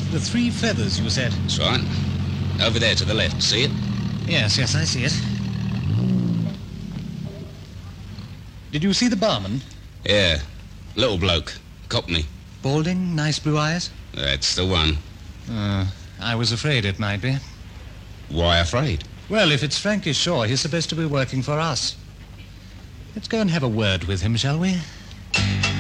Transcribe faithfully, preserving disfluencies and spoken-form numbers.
The Three Feathers, you said? That's right. Over there to the left. See it? Yes, yes, I see it. Did you see the barman? Yeah. Little bloke. Cockney. Balding, nice blue eyes? That's the one. Uh, I was afraid it might be. Why afraid? Well, if it's Frankie Shaw, he's supposed to be working for us. Let's go and have a word with him, shall we?